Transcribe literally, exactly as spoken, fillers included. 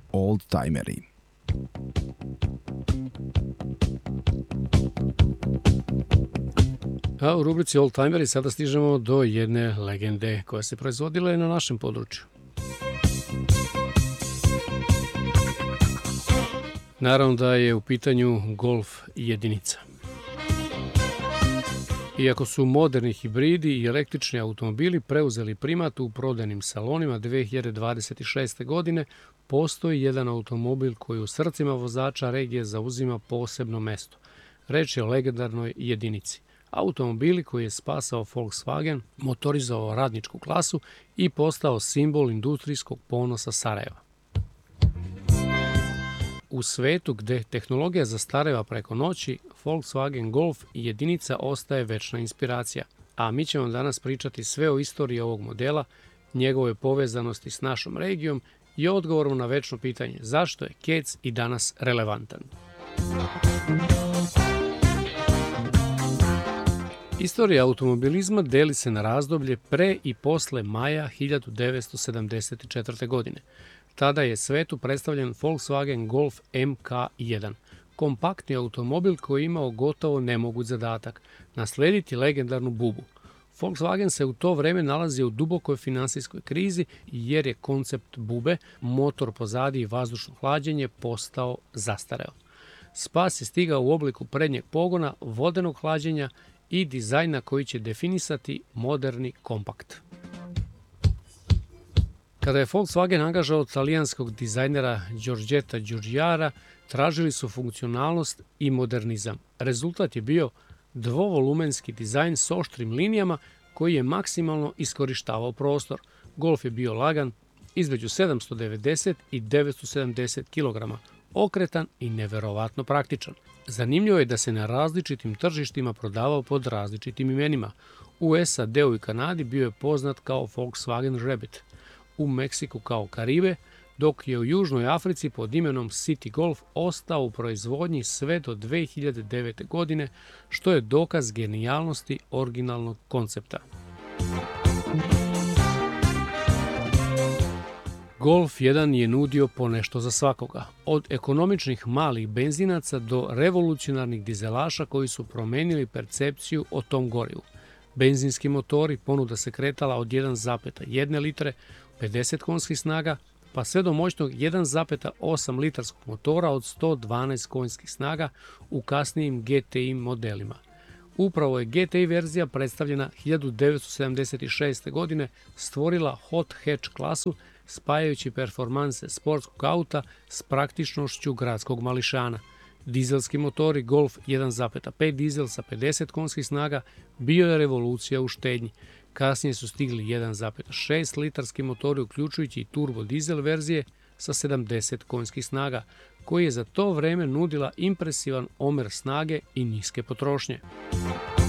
Oldtimeri. A u rubrici Oldtimeri sada stižemo do jedne legende koja se proizvodila i na našem području. Naravno da je u pitanju Golf jedinica. Iako su moderni hibridi i električni automobili preuzeli primat u prodajnim salonima dve hiljade dvadeset šeste. godine, postoji jedan automobil koji u srcima vozača regije zauzima posebno mesto. Reč je o legendarnoj jedinici. Automobili koji je spasao Volkswagen, motorizovao radničku klasu i postao simbol industrijskog ponosa Sarajeva. U svetu gde tehnologija zastareva preko noći, Volkswagen Golf jedinica ostaje večna inspiracija. A mi ćemo danas pričati sve o istoriji ovog modela, njegove povezanosti s našom regijom i odgovorom na večno pitanje zašto je kec i danas relevantan. Istorija automobilizma deli se na razdoblje pre i posle maja hiljadu devetsto sedamdeset četvrte. godine. Tada je svetu predstavljen Volkswagen Golf M K jedan, kompaktni automobil koji je imao gotovo nemoguć zadatak – naslediti legendarnu bubu. Volkswagen se u to vreme nalazio u dubokoj finansijskoj krizi jer je koncept bube, motor pozadi i vazdušno hlađenje postao zastareo. Spas je stigao u obliku prednjeg pogona, vodenog hlađenja i dizajna koji će definisati moderni kompakt. Kada je Volkswagen angažao talijanskog dizajnera Giorgetta Giugiara, tražili su funkcionalnost i modernizam. Rezultat je bio dvovolumenski dizajn s oštrim linijama koji je maksimalno iskorištavao prostor. Golf je bio lagan, između sedamsto devedeset i devetsto sedamdeset kilograma, okretan i neverovatno praktičan. Zanimljivo je da se na različitim tržištima prodavao pod različitim imenima. U S A D-u i Kanadi bio je poznat kao Volkswagen Rabbit, u Meksiku kao Karibe, dok je u Južnoj Africi pod imenom City Golf ostao u proizvodnji sve do dve hiljade devete. godine, što je dokaz genijalnosti originalnog koncepta. Golf jedan je nudio ponešto za svakoga, od ekonomičnih malih benzinaca do revolucionarnih dizelaša koji su promenili percepciju o tom gorivu. Benzinski motori, ponuda se kretala od jedan zarez jedan litre, pedeset konjskih snaga, pa sve do moćnog jedan zarez osam litarskog motora od sto dvanaest konjskih snaga u kasnijim G T I modelima. Upravo je G T I verzija predstavljena hiljadu devetsto sedamdeset šeste. godine stvorila hot hatch klasu, spajajući performanse sportskog auta s praktičnošću gradskog mališana. Dizelski motori Golf jedan zarez pet dizel sa pedeset konjskih snaga bio je revolucija u štednji. Kasnije su stigli jedan zarez šest litarski motori, uključujući i turbo dizel verzije sa sedamdeset konjskih snaga, koji je za to vreme nudila impresivan omer snage i niske potrošnje.